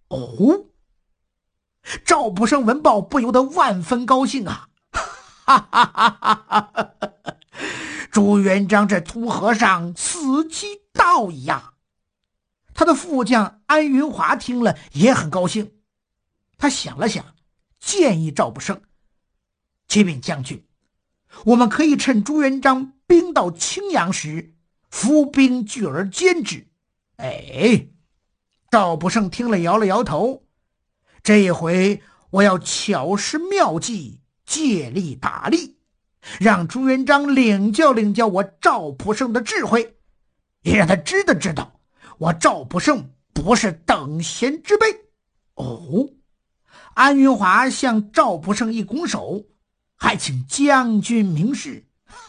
哦，赵普胜闻报不由得万分高兴啊！哈哈哈哈哈！朱元璋这秃和尚死期到矣呀！他的副将安云华听了也很高兴，他想了想，建议赵普胜：启禀将军，我们可以趁朱元璋兵到青阳时，伏兵聚而歼之。赵普胜听了摇了摇头，这一回我要巧施妙计，借力打力，让朱元璋领教领教我赵普胜的智慧，也让他知道我赵普胜不是等闲之辈。安云华向赵普胜一拱手，还请将军明示。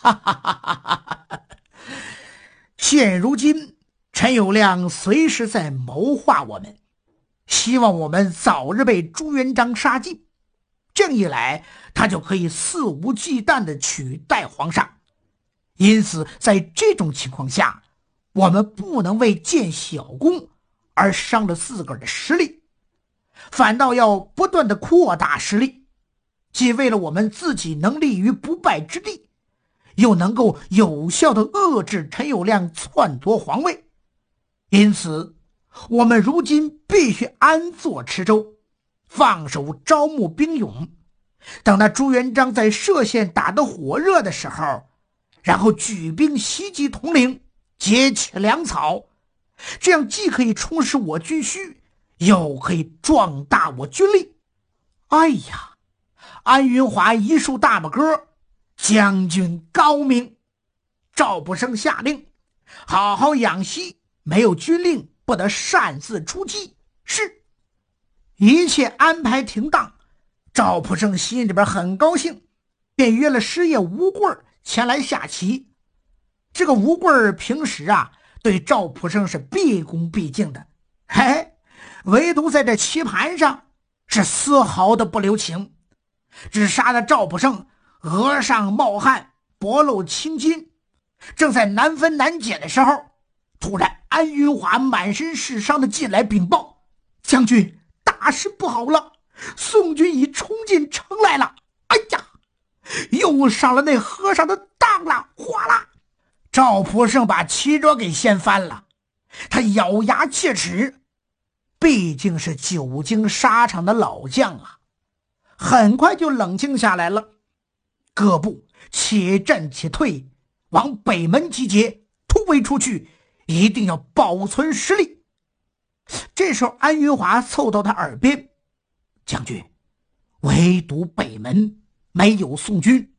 现如今陈友谅随时在谋划我们，希望我们早日被朱元璋杀尽，这样一来他就可以肆无忌惮地取代皇上。因此在这种情况下，我们不能为建小功而伤了自个儿的实力，反倒要不断地扩大实力，既为了我们自己能立于不败之地，又能够有效地遏制陈友谅篡夺皇位。因此我们如今必须安坐池州，放手招募兵勇，等到朱元璋在歙县打得火热的时候，然后举兵袭击统领，截取粮草，这样既可以充实我军需，又可以壮大我军力。哎呀，安云华一竖大拇哥，将军高明。赵普胜下令，好好养息，没有军令不得擅自出击。是。一切安排停当，赵普胜心里边很高兴，便约了师爷吴贵前来下棋。这个吴贵平时对赵普胜是毕恭毕敬的，唯独在这棋盘上是丝毫的不留情，只杀得赵普胜额上冒汗，脖露青筋。正在难分难解的时候，突然安云华满身是伤的进来禀报：将军，大事不好了，宋军已冲进城来了！哎呀，又上了那和尚的当了！哗啦！赵普胜把棋桌给掀翻了，他咬牙切齿，毕竟是久经沙场的老将啊，很快就冷静下来了。各部且战且退，往北门集结，突围出去，一定要保存实力。这时候安云华凑到他耳边：将军，唯独北门没有宋军。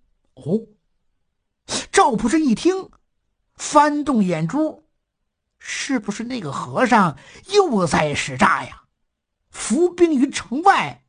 赵普胜一听，翻动眼珠，是不是那个和尚又在使诈呀？伏兵于城外。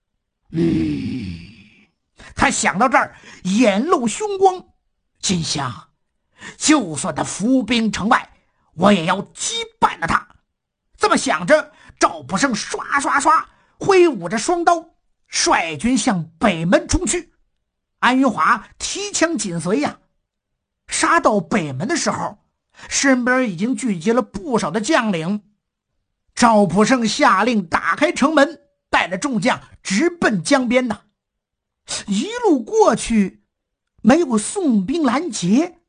他想到这儿，眼露凶光，心想，就算他伏兵城外，我也要击败了他。这么想着，赵普胜刷刷刷挥舞着双刀，率军向北门冲去。安云华提枪紧随呀。杀到北门的时候，身边已经聚集了不少的将领。赵普胜下令打开城门，带着众将直奔江边呐。一路过去，没有宋兵拦截。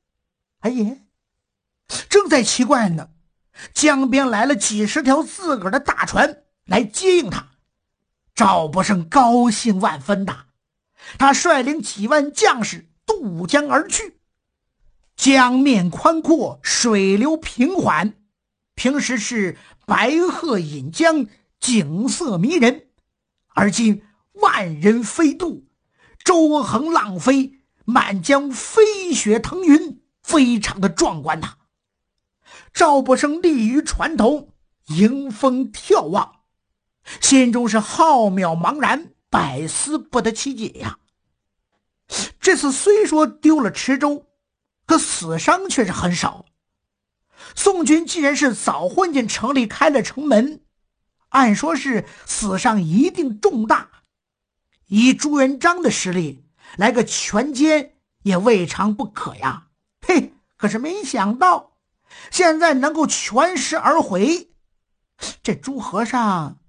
正在奇怪呢，江边来了几十条自个儿的大船来接应他。赵普胜高兴万分呐，他率领几万将士渡江而去。江面宽阔，水流平缓，平时是白鹤引江，景色迷人，而今万人飞渡，舟横浪飞，满江飞雪腾云，非常的壮观呐。赵普胜立于船头，迎风眺望，心中是浩渺茫然，百思不得其解呀。这次虽说丢了池州，可死伤却是很少。宋军既然是早混进城里开了城门，按说是死伤一定重大，以朱元璋的实力来个全歼也未尝不可呀。可是没想到现在能够全尸而回，这朱和尚